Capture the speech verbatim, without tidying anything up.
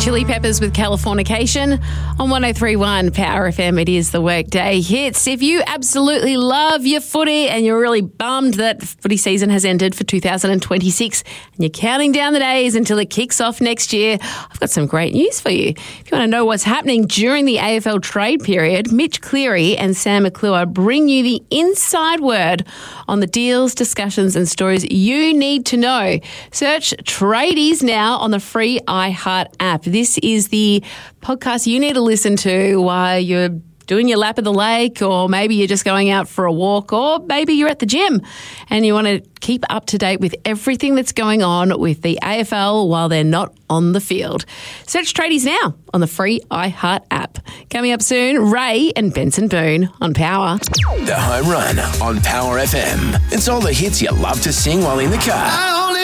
Chili Peppers with Californication on one oh three point one Power F M. It is the Workday Hits. If you absolutely love your footy and you're really bummed that footy season has ended for two thousand twenty-six and you're counting down the days until it kicks off next year, I've got some great news for you. If you want to know what's happening during the A F L trade period, Mitch Cleary and Sam McClure bring you the inside word on the deals, discussions and stories you need to know. Search Tradies now on the free iHeart app. This is the podcast you need to listen to while you're doing your lap of the lake, or maybe you're just going out for a walk, or maybe you're at the gym and you want to keep up to date with everything that's going on with the A F L while they're not on the field. Search Tradies now on the free iHeart app. Coming up soon, Ray and Benson Boone on Power. The Home Run on Power F M. It's all the hits you love to sing while in the car.